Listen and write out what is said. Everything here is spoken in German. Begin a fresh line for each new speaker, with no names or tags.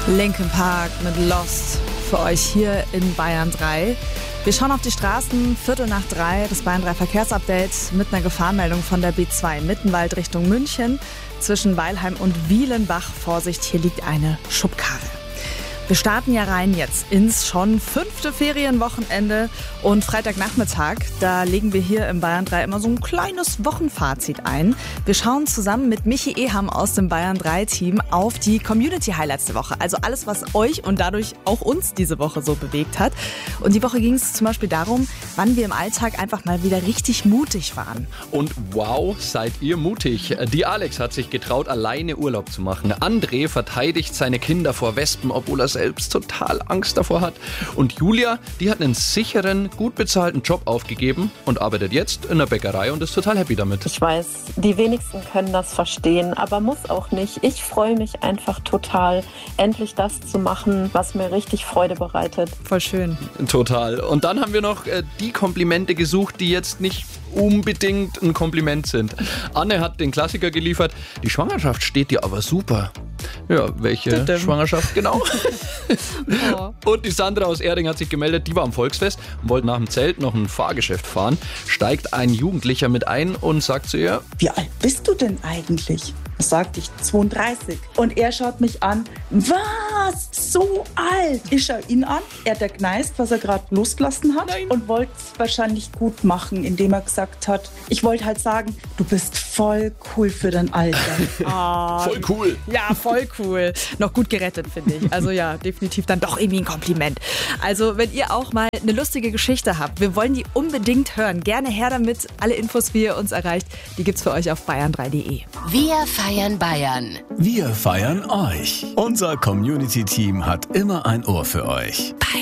Linkin Park mit Lost für euch hier in Bayern 3. Wir schauen auf die Straßen, 2:45, das Bayern 3 Verkehrsupdate mit einer Gefahrenmeldung von der B2 Mittenwald Richtung München. Zwischen Weilheim und Wielenbach, Vorsicht, hier liegt eine Schubkarre. Wir starten ja rein jetzt ins schon 5. Ferienwochenende und Freitagnachmittag, da legen wir hier im Bayern 3 immer so ein kleines Wochenfazit ein. Wir schauen zusammen mit Michi Eham aus dem Bayern 3 Team auf die Community Highlights der Woche. Also alles, was euch und dadurch auch uns diese Woche so bewegt hat. Und die Woche ging es zum Beispiel darum, wann wir im Alltag einfach mal wieder richtig mutig waren.
Und wow, seid ihr mutig. Die Alex hat sich getraut, alleine Urlaub zu machen. André verteidigt seine Kinder vor Wespen, obwohl er selbst total Angst davor hat. Und Julia, die hat einen sicheren, gut bezahlten Job aufgegeben und arbeitet jetzt in der Bäckerei und ist total happy damit.
Ich weiß, die wenigsten können das verstehen, aber muss auch nicht. Ich freue mich einfach total, endlich das zu machen, was mir richtig Freude bereitet.
Voll schön.
Total. Und dann haben wir noch die Komplimente gesucht, die jetzt nicht unbedingt ein Kompliment sind. Anne hat den Klassiker geliefert. Die Schwangerschaft steht dir aber super. Ja, welche Schwangerschaft genau?
Oh.
Und die Sandra aus Erding hat sich gemeldet, die war am Volksfest und wollte nach dem Zelt noch ein Fahrgeschäft fahren. Steigt ein Jugendlicher mit ein und sagt zu ihr:
Wie alt bist du denn eigentlich? Sagte ich 32. Und er schaut mich an. Was? So alt? Ich schaue ihn an. Er hat gekneist, was er gerade losgelassen hat.
Nein.
Und wollte es wahrscheinlich gut machen, indem er gesagt hat, ich wollte halt sagen, du bist voll cool für dein Alter.
Voll cool.
Ja, voll cool. Noch gut gerettet, finde ich. Also ja, definitiv dann doch irgendwie ein Kompliment. Also wenn ihr auch mal eine lustige Geschichte habt, wir wollen die unbedingt hören. Gerne her damit. Alle Infos, wie ihr uns erreicht, die gibt's für euch auf bayern3.de.
Wir feiern Bayern.
Wir feiern euch. Unser Community-Team hat immer ein Ohr für euch.